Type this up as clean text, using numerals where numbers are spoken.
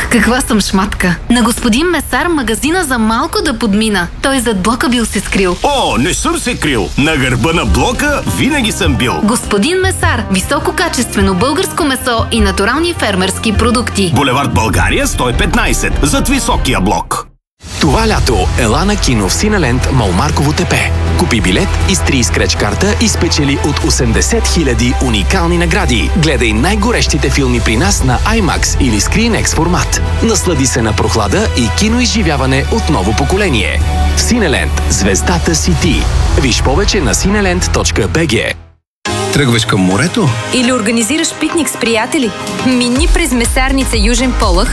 каква съм шматка. На господин Месар магазина за малко да подмина. Той зад блока бил се скрил. О, не съм се крил. На гърба на блока винаги съм бил. Господин Месар, висококачествено българско месо и натурални фермерски продукти. Булевард България 115, зад високия блок. Това лято ела на кино в Синеленд Малмарково тепе. Купи билет, изтри скреч карта и спечели от 80 000 уникални награди. Гледай най-горещите филми при нас на IMAX или ScreenX формат. Наслади се на прохлада и киноизживяване от ново поколение. В Синеленд звездата си ти. Виж повече на cineland.bg. Тръгваш към морето? Или организираш пикник с приятели? Мини през Месарница Южен Полъх